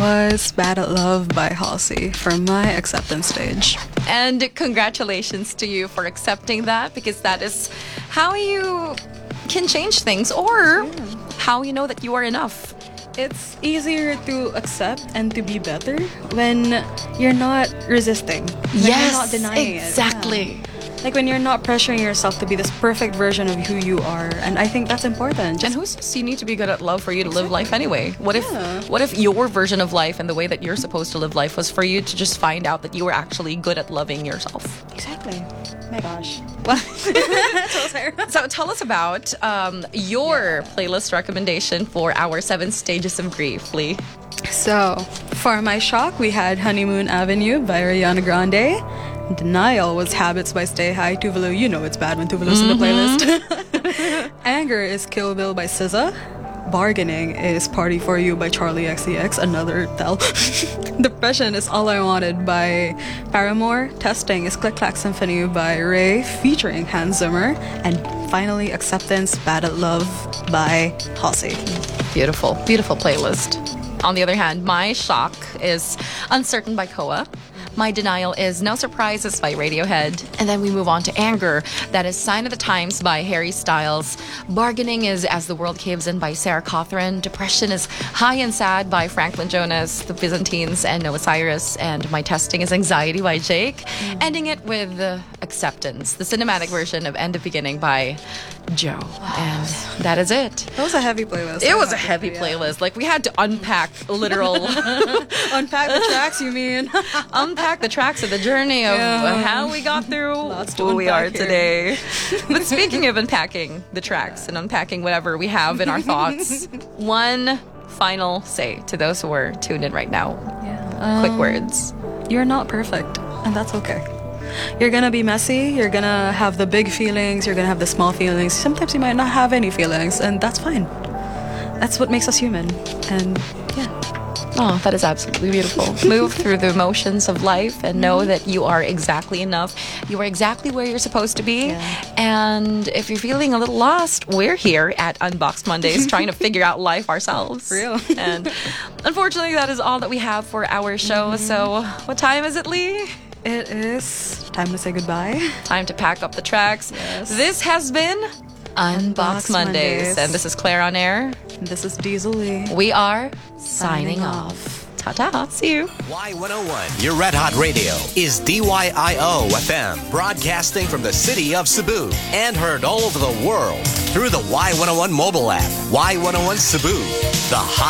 was Bad at Love by Halsey for my acceptance stage. And congratulations to you for accepting that, because that is how you can change things, or how you know that you are enough. It's easier to accept and to be better when you're not resisting. When you're not denying exactly. it. Yeah. Like when you're not pressuring yourself to be this perfect version of who you are. And I think that's important. And who says you need to be good at love for you to live life anyway? What if your version of life and the way that you're supposed to live life was for you to just find out that you were actually good at loving yourself? Exactly. My gosh. So tell us about your playlist recommendation for our 7 stages of grief, Lee. So, for my shock, we had Honeymoon Avenue by Ariana Grande. Denial was Habits by Stay High, Tuvalu. You know it's bad when Tuvalu's in the playlist. Anger is Kill Bill by SZA. Bargaining is Party For You by Charlie XCX, another tell. Depression is All I Wanted by Paramore. Testing is Click Clack Symphony by Ray featuring Hans Zimmer. And finally, Acceptance, Bad at Love by Halsey. Beautiful, beautiful playlist. On the other hand, my shock is Uncertain by Koa. My denial is No Surprises by Radiohead. And then we move on to Anger. That is Sign of the Times by Harry Styles. Bargaining is As the World Caves In by Sarah Cawthron. Depression is High and Sad by Franklin Jonas, The Byzantines, and Noah Cyrus. And my testing is Anxiety by Jake. Ending it with Acceptance, the cinematic version of End of Beginning by Joe. And that is it. That was a heavy playlist. It was a heavy playlist. Like, we had to unpack literal... Unpack the tracks, you mean? Unpack the tracks of the journey of how we got through who we are today. But speaking of unpacking the tracks and unpacking whatever we have in our thoughts, one final say to those who are tuned in right now. Quick words. You're not perfect, and that's okay. You're gonna be messy, you're gonna have the big feelings, you're gonna have the small feelings. Sometimes you might not have any feelings, and that's fine. That's what makes us human. And yeah. Oh, that is absolutely beautiful. Move through the emotions of life and know that you are exactly enough. You are exactly where you're supposed to be. Yeah. And if you're feeling a little lost, we're here at Unboxed Mondays trying to figure out life ourselves. For real. And unfortunately, that is all that we have for our show. So what time is it, Lee? It is time to say goodbye. Time to pack up the tracks. Yes. This has been Unboxed Mondays. And this is Claire on air. And this is Diesel Lee. We are signing off. Ta-ta. See you. Y101, your Red Hot Radio, is DYIO FM, broadcasting from the city of Cebu and heard all over the world through the Y101 mobile app. Y101 Cebu, the hot